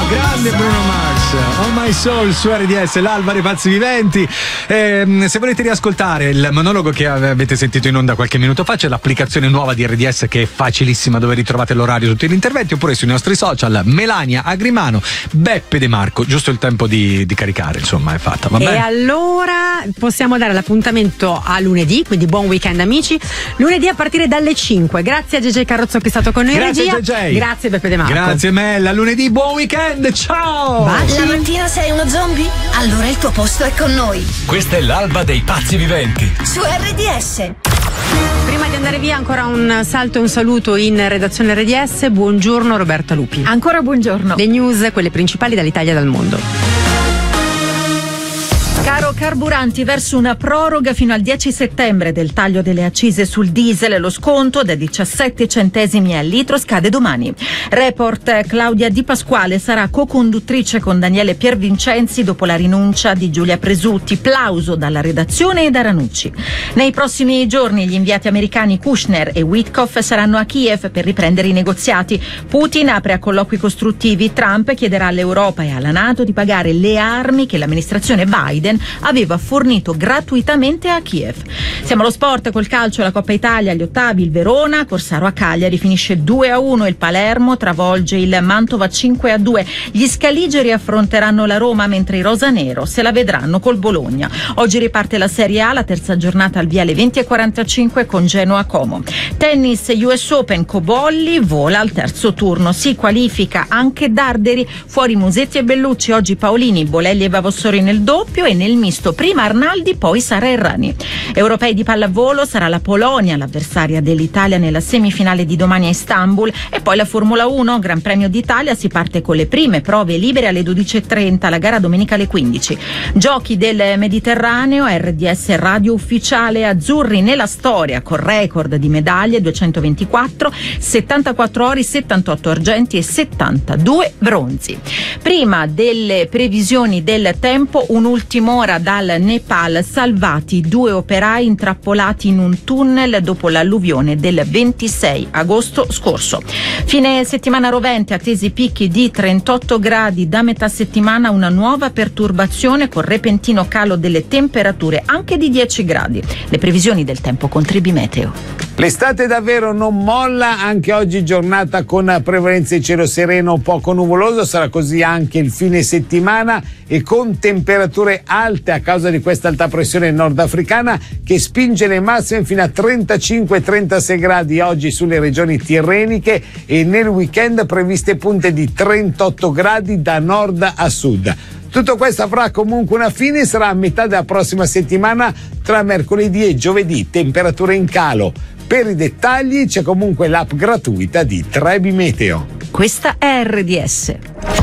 Grande Bruno Mars, On My Soul su RDS, l'alba dei pazzi viventi. Se volete riascoltare il monologo che avete sentito in onda qualche minuto fa, c'è l'applicazione nuova di RDS che è facilissima, dove ritrovate l'orario di tutti gli interventi, oppure sui nostri social. Melania Agrimano, Beppe De Marco, giusto il tempo di caricare, insomma, è fatta. Va bene? E allora possiamo dare l'appuntamento a lunedì, quindi buon weekend amici. Lunedì a partire dalle 5. Grazie a JJ Carrozzo che è stato con noi in regia. JJ. Grazie Beppe De Marco. Grazie Mella, lunedì buon weekend, ciao! Baci. La mattina sei uno zombie? Allora il tuo posto è con noi. Questa è l'alba dei pazzi viventi Su RDS. Prima di andare via ancora un salto e un saluto in redazione RDS. Buongiorno Roberta Lupi. Ancora buongiorno. Le news, quelle principali dall'Italia e dal mondo. Caro carburanti, verso una proroga fino al 10 settembre del taglio delle accise sul diesel. Lo sconto da 17 centesimi al litro scade domani. Report: Claudia Di Pasquale sarà co-conduttrice con Daniele Piervincenzi dopo la rinuncia di Giulia Presutti. Plauso dalla redazione e da Ranucci. Nei prossimi giorni gli inviati americani Kushner e Witkoff saranno a Kiev per riprendere i negoziati. Putin apre a colloqui costruttivi. Trump chiederà all'Europa e alla NATO di pagare le armi che l'amministrazione Biden aveva fornito gratuitamente a Kiev. Siamo allo sport col calcio, la Coppa Italia, agli ottavi il Verona, Corsaro a Cagliari finisce 2-1, il Palermo travolge il Mantova 5-2, gli Scaligeri affronteranno la Roma mentre i rosanero se la vedranno col Bologna. Oggi riparte la Serie A, la terza giornata al via alle 20:45 con Genoa Como. Tennis US Open, Cobolli vola al terzo turno, si qualifica anche Darderi, fuori Musetti e Bellucci, oggi Paolini, Bolelli e Vavassori nel doppio e nel misto prima Arnaldi poi Sara Errani. Europei di pallavolo, sarà la Polonia l'avversaria dell'Italia nella semifinale di domani a Istanbul. E poi la Formula 1, Gran Premio d'Italia, si parte con le prime prove libere alle 12:30, la gara domenica alle 15. Giochi del Mediterraneo, RDS radio ufficiale, azzurri nella storia con record di medaglie, 224, 74 ori, 78 argenti e 72 bronzi. Prima delle previsioni del tempo, un'ultima ora dal Nepal, salvati 2 operai intrappolati in un tunnel dopo l'alluvione del 26 agosto scorso. Fine settimana rovente, attesi picchi di 38 gradi, da metà settimana una nuova perturbazione con repentino calo delle temperature anche di 10 gradi. Le previsioni del tempo con Tribimeteo. L'estate davvero non molla, anche oggi giornata con prevalenza di cielo sereno poco nuvoloso, sarà così anche il fine settimana e con temperature alte a causa di questa alta pressione nordafricana che spinge le massime fino a 35-36 gradi oggi sulle regioni tirreniche e nel weekend previste punte di 38 gradi da nord a sud. Tutto questo avrà comunque una fine, sarà a metà della prossima settimana tra mercoledì e giovedì, temperature in calo. Per i dettagli c'è comunque l'app gratuita di Trebi Meteo. Questa è RDS.